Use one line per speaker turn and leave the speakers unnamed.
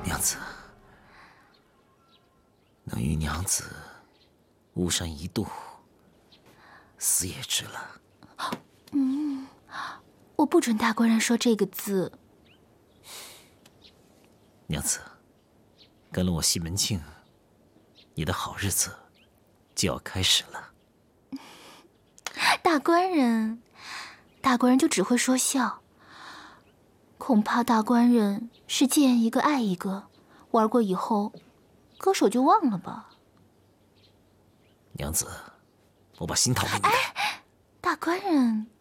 娘子，能与娘子巫山一渡，死也值了。
我不准大官人说这个字。
娘子，跟了我西门庆，你的好日子就要开始了。
大官人就只会说笑，恐怕大官人是见一个爱一个，玩过以后，歌手就忘了吧。
娘子，我把心掏给你看。
大官人，